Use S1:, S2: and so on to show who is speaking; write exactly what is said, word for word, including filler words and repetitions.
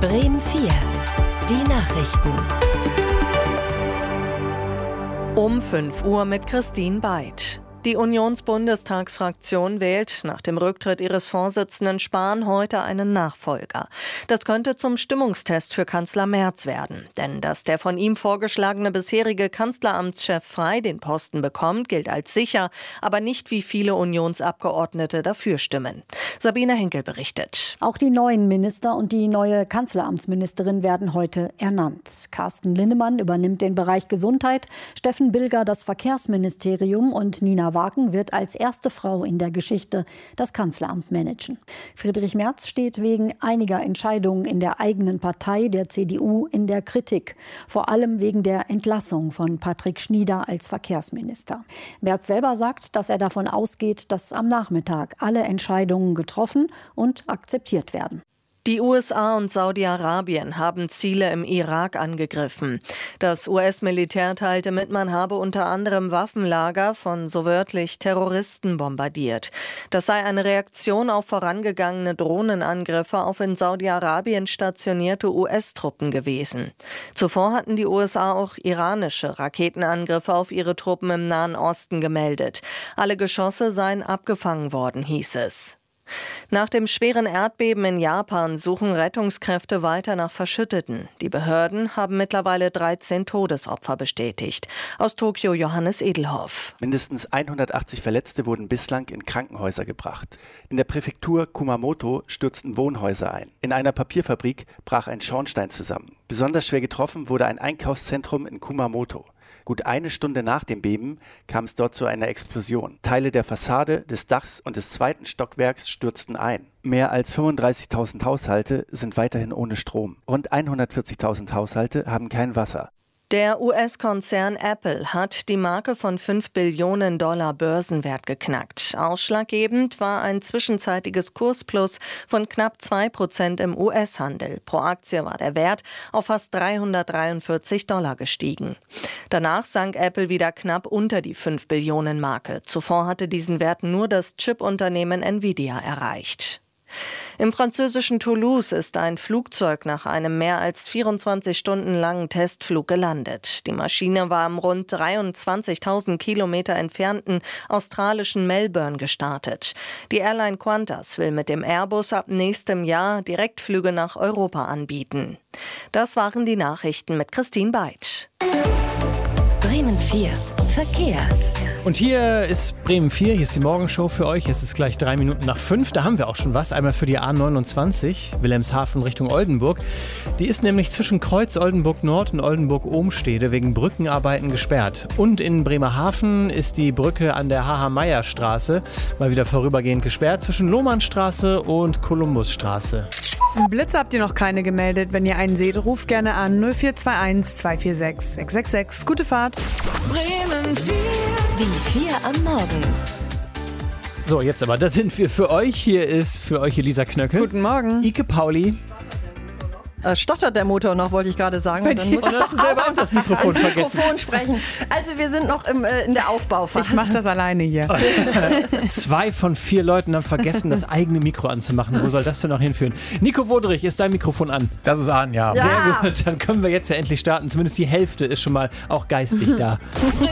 S1: Bremen vier. Die Nachrichten.
S2: Um fünf Uhr mit Christine Beid. Die Unionsbundestagsfraktion wählt nach dem Rücktritt ihres Vorsitzenden Spahn heute einen Nachfolger. Das könnte zum Stimmungstest für Kanzler Merz werden. Denn dass der von ihm vorgeschlagene bisherige Kanzleramtschef Frey den Posten bekommt, gilt als sicher, aber nicht wie viele Unionsabgeordnete dafür stimmen. Sabine Henkel berichtet.
S3: Auch die neuen Minister und die neue Kanzleramtsministerin werden heute ernannt. Carsten Linnemann übernimmt den Bereich Gesundheit, Steffen Bilger das Verkehrsministerium und Nina Wagen wird als erste Frau in der Geschichte das Kanzleramt managen. Friedrich Merz steht wegen einiger Entscheidungen in der eigenen Partei, der C D U, in der Kritik. Vor allem wegen der Entlassung von Patrick Schnieder als Verkehrsminister. Merz selber sagt, dass er davon ausgeht, dass am Nachmittag alle Entscheidungen getroffen und akzeptiert werden.
S2: Die U S A und Saudi-Arabien haben Ziele im Irak angegriffen. Das U S-Militär teilte mit, man habe unter anderem Waffenlager von so wörtlich Terroristen bombardiert. Das sei eine Reaktion auf vorangegangene Drohnenangriffe auf in Saudi-Arabien stationierte U S-Truppen gewesen. Zuvor hatten die U S A auch iranische Raketenangriffe auf ihre Truppen im Nahen Osten gemeldet. Alle Geschosse seien abgefangen worden, hieß es. Nach dem schweren Erdbeben in Japan suchen Rettungskräfte weiter nach Verschütteten. Die Behörden haben mittlerweile dreizehn Todesopfer bestätigt. Aus Tokio Johannes Edelhoff.
S4: Mindestens hundertachtzig Verletzte wurden bislang in Krankenhäuser gebracht. In der Präfektur Kumamoto stürzten Wohnhäuser ein. In einer Papierfabrik brach ein Schornstein zusammen. Besonders schwer getroffen wurde ein Einkaufszentrum in Kumamoto. Gut eine Stunde nach dem Beben kam es dort zu einer Explosion. Teile der Fassade, des Dachs und des zweiten Stockwerks stürzten ein. Mehr als fünfunddreißigtausend Haushalte sind weiterhin ohne Strom. Rund hundertvierzigtausend Haushalte haben kein Wasser.
S2: Der U S-Konzern Apple hat die Marke von fünf Billionen Dollar Börsenwert geknackt. Ausschlaggebend war ein zwischenzeitiges Kursplus von knapp zwei Prozent im U S-Handel. Pro Aktie war der Wert auf fast dreihundertdreiundvierzig Dollar gestiegen. Danach sank Apple wieder knapp unter die fünf Billionen Marke. Zuvor hatte diesen Wert nur das Chip-Unternehmen Nvidia erreicht. Im französischen Toulouse ist ein Flugzeug nach einem mehr als vierundzwanzig Stunden langen Testflug gelandet. Die Maschine war am rund dreiundzwanzigtausend Kilometer entfernten australischen Melbourne gestartet. Die Airline Qantas will mit dem Airbus ab nächstem Jahr Direktflüge nach Europa anbieten. Das waren die Nachrichten mit Christine Beid.
S1: Bremen vier. Verkehr.
S5: Und hier ist Bremen vier, hier ist die Morgenshow für euch. Es ist gleich drei Minuten nach fünf, da haben wir auch schon was. Einmal für die A neunundzwanzig, Wilhelmshaven Richtung Oldenburg. Die ist nämlich zwischen Kreuz Oldenburg Nord und Oldenburg-Ohmstede wegen Brückenarbeiten gesperrt. Und in Bremerhaven ist die Brücke an der H H-Meyer-Straße mal wieder vorübergehend gesperrt zwischen Lohmannstraße und Kolumbusstraße.
S6: Blitze habt ihr noch keine gemeldet. Wenn ihr einen seht, ruft gerne an null vier zwei eins zwei vier sechs sechs sechs sechs. Gute Fahrt.
S1: Bremen vier. Die vier am Morgen.
S5: So, jetzt aber, da sind wir für euch. Hier ist für euch Elisa Knöcke.
S6: Guten Morgen.
S5: Ike Pauli.
S7: Äh, stottert der Motor noch, wollte ich gerade sagen.
S6: Bei
S7: Dann
S6: dir.
S7: muss ich
S5: Und hast
S7: doch
S5: du selber
S7: auch
S5: auch das Mikrofon
S7: ins
S5: vergessen.
S7: Mikrofon sprechen. Also wir sind noch im, äh, in der Aufbauphase.
S6: Ich mach das alleine hier.
S5: Zwei von vier Leuten haben vergessen, das eigene Mikro anzumachen. Wo soll das denn noch hinführen? Nico Wodrich, ist dein Mikrofon an?
S8: Das ist an, ja.
S7: Ja.
S5: Sehr gut, dann können wir jetzt ja endlich starten. Zumindest die Hälfte ist schon mal auch geistig da.